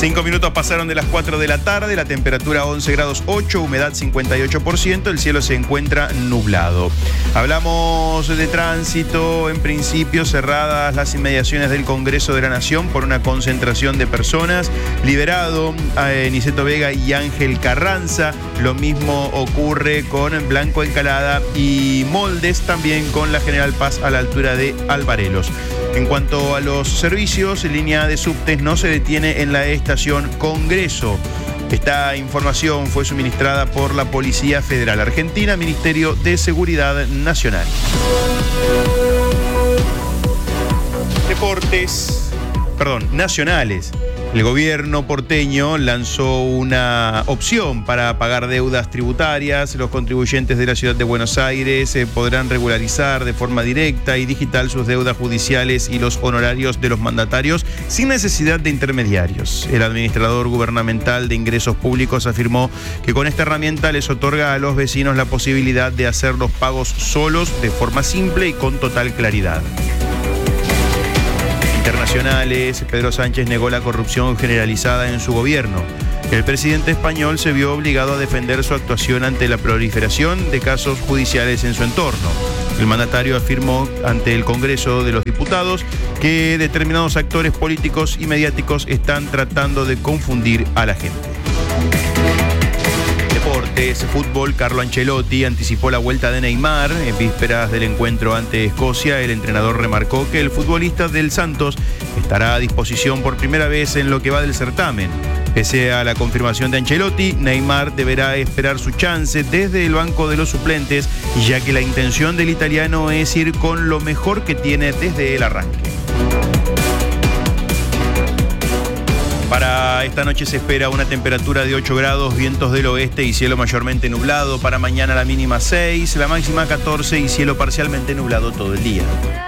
5 minutos pasaron de las 4 de la tarde, la temperatura 11 grados 8, humedad 58%, el cielo se encuentra nublado. Hablamos de tránsito, en principio cerradas las inmediaciones del Congreso de la Nación por una concentración de personas, liberado a Niceto Vega y Ángel Carranza, lo mismo ocurre con Blanco Encalada y Moldes, también con la General Paz a la altura de Alvarelos. En cuanto a los servicios, línea de subtes no se detiene en la estación Congreso. Esta información fue suministrada por la Policía Federal Argentina, Ministerio de Seguridad Nacional. Deportes, nacionales. El gobierno porteño lanzó una opción para pagar deudas tributarias. Los contribuyentes de la ciudad de Buenos Aires podrán regularizar de forma directa y digital sus deudas judiciales y los honorarios de los mandatarios sin necesidad de intermediarios. El administrador gubernamental de ingresos públicos afirmó que con esta herramienta les otorga a los vecinos la posibilidad de hacer los pagos solos de forma simple y con total claridad. Internacionales, Pedro Sánchez negó la corrupción generalizada en su gobierno. El presidente español se vio obligado a defender su actuación ante la proliferación de casos judiciales en su entorno. El mandatario afirmó ante el Congreso de los Diputados que determinados actores políticos y mediáticos están tratando de confundir a la gente. Deportes, fútbol, Carlo Ancelotti anticipó la vuelta de Neymar. En vísperas del encuentro ante Escocia, el entrenador remarcó que el futbolista del Santos estará a disposición por primera vez en lo que va del certamen. Pese a la confirmación de Ancelotti, Neymar deberá esperar su chance desde el banco de los suplentes, ya que la intención del italiano es ir con lo mejor que tiene desde el arranque. Para esta noche se espera una temperatura de 8 grados, vientos del oeste y cielo mayormente nublado. Para mañana la mínima 6, la máxima 14 y cielo parcialmente nublado todo el día.